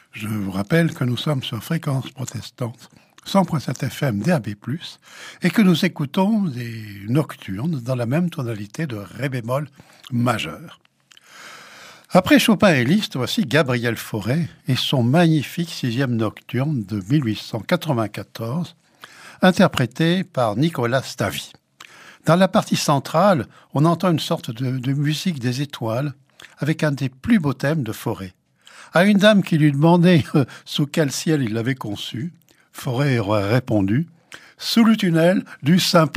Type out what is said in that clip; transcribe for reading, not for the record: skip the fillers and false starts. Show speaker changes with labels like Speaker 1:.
Speaker 1: Je vous rappelle que nous sommes sur Fréquence Protestante, 100.7 FM DAB+, et que nous écoutons des nocturnes dans la même tonalité de Ré bémol majeur. Après Chopin et Liszt, voici Gabriel Fauré et son magnifique 6e nocturne de 1894, interprété par Nicolas Stavy. Dans la partie centrale, on entend une sorte de musique des étoiles avec un des plus beaux thèmes de Fauré. À une dame qui lui demandait sous quel ciel il l'avait conçu, Fauré aurait répondu « Sous le tunnel du Simplon ».